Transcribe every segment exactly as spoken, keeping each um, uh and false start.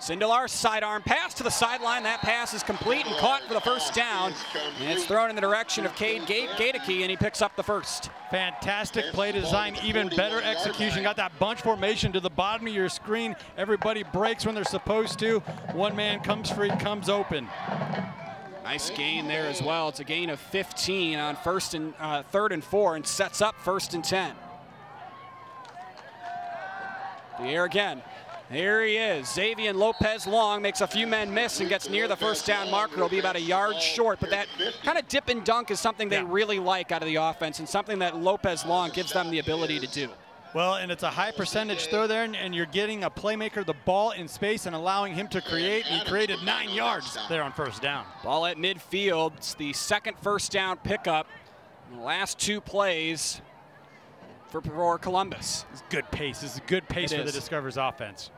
Sindelar, sidearm pass to the sideline. That pass is complete and caught for the first down. And it's thrown in the direction of Cade Gadeke, and he picks up the first. Fantastic play design, even better execution. Got that bunch formation to the bottom of your screen. Everybody breaks when they're supposed to. One man comes free, comes open. Nice gain there as well. It's a gain of fifteen on first and uh, third and four, and sets up first and ten. The air again. There he is. Xavier Lopez Long makes a few men miss and gets near the first down marker. He'll be about a yard short, but that kind of dip and dunk is something they yeah. really like out of the offense, and something that Lopez Long gives them the ability to do. Well, and it's a high percentage throw there, and, and you're getting a playmaker the ball in space and allowing him to create. And he created nine yards there on first down. Ball at midfield. It's the second first down pickup in the last two plays for, for Columbus. It's good pace. This is good pace It for is. the Discover's offense.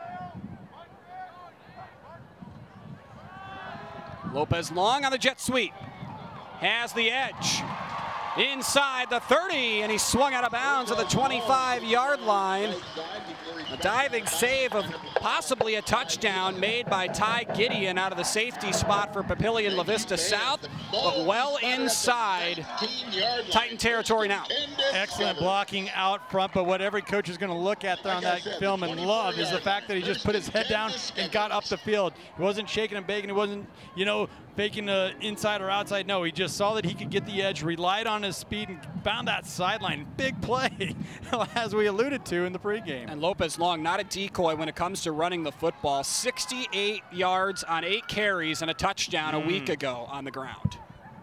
Lopez Long on the jet sweep. Has the edge. Inside the thirty, and he swung out of bounds at the twenty-five yard line. A diving save of possibly a touchdown made by Ty Gideon out of the safety spot for Papillion La Vista South, but well inside Titan territory now. Excellent blocking out front, but what every coach is going to look at there on that film and love is the fact that he just put his head down and got up the field. He wasn't shaking and baking. He wasn't, you know, faking the inside or outside. No, he just saw that he could get the edge, relied on his speed, and found that sideline. Big play, as we alluded to in the pregame. And Lopez Long, not a decoy when it comes to running the football. sixty-eight yards on eight carries and a touchdown mm. a week ago on the ground.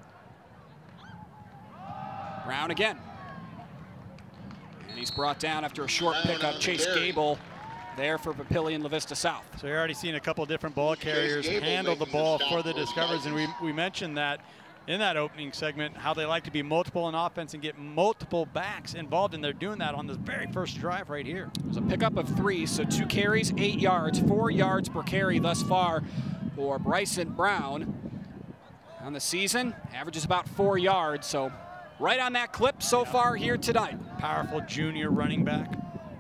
Brown again. And he's brought down after a short pickup. Chase Gable there for Papillion La Vista South. So you're already seeing a couple different ball carriers handle the ball for the Discoverers, and we, we mentioned that in that opening segment, how they like to be multiple in offense and get multiple backs involved, and they're doing that on this very first drive right here. There's a pickup of three, so two carries, eight yards, four yards per carry thus far for Bryson Brown. On the season, averages about four yards, so right on that clip so far here tonight. Powerful junior running back.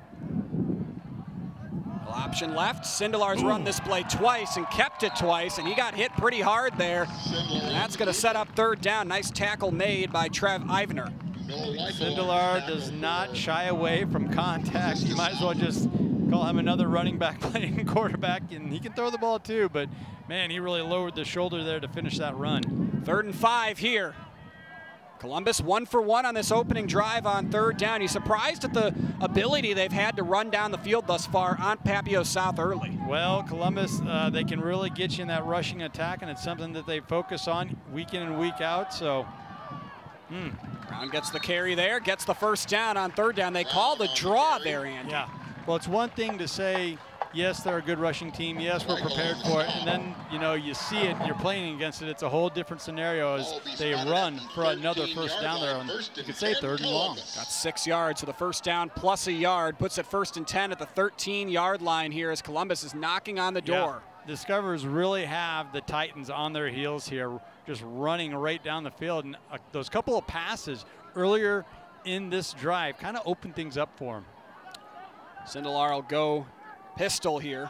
Option left. Sindelar's Ooh. run this play twice and kept it twice, and he got hit pretty hard there. And that's going to set up third down. Nice tackle made by Trev Ivner. Sindelar does not shy away from contact. You might as well just call him another running back playing quarterback, and he can throw the ball too, but man, he really lowered the shoulder there to finish that run. Third and five here. Columbus one for one on this opening drive on third down. You surprised at the ability they've had to run down the field thus far on Papio South early? Well, Columbus, uh, they can really get you in that rushing attack, and it's something that they focus on week in and week out. So, hmm. Brown gets the carry there, gets the first down on third down. They call the draw there, Andy. Yeah. Well, it's one thing to say, yes, they're a good rushing team. Yes, we're prepared for it. And then, you know, you see it, you're playing against it. It's a whole different scenario as they run for another first down there on, you could say, third and long. Got six yards, so the first down plus a yard puts it first and ten at the thirteen yard line here as Columbus is knocking on the door. Yeah. Discoverers really have the Titans on their heels here, just running right down the field. And uh, those couple of passes earlier in this drive kind of opened things up for them. Sindelar will go pistol here.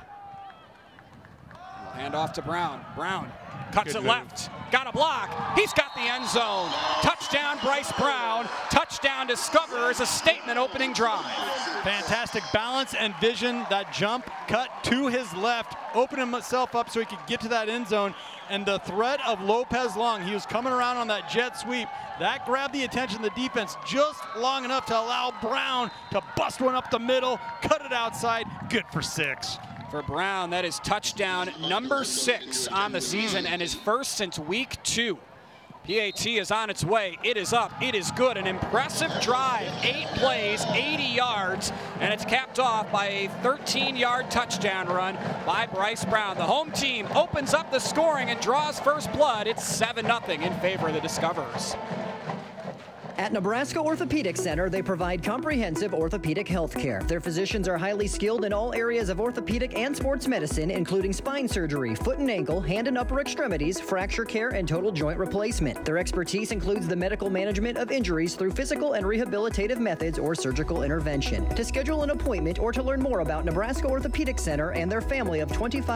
Hand off to Brown. Brown cuts Good it move. left. Got a block. He's got the end zone. Touchdown, Bryce Brown. Touchdown, Discoverers. A statement opening drive. Fantastic balance and vision. That jump cut to his left, opened himself up so he could get to that end zone. And the threat of Lopez Long, he was coming around on that jet sweep. That grabbed the attention of the defense just long enough to allow Brown to bust one up the middle, cut it outside. Good for six. For Brown, that is touchdown number six on the season and his first since week two. P A T is on its way. It is up. It is good. An impressive drive. Eight plays, eighty yards, and it's capped off by a thirteen yard touchdown run by Bryce Brown. The home team opens up the scoring and draws first blood. It's seven nothing in favor of the Discoverers. At Nebraska Orthopedic Center, they provide comprehensive orthopedic health care. Their physicians are highly skilled in all areas of orthopedic and sports medicine, including spine surgery, foot and ankle, hand and upper extremities, fracture care, and total joint replacement. Their expertise includes the medical management of injuries through physical and rehabilitative methods or surgical intervention. To schedule an appointment or to learn more about Nebraska Orthopedic Center and their family of twenty-five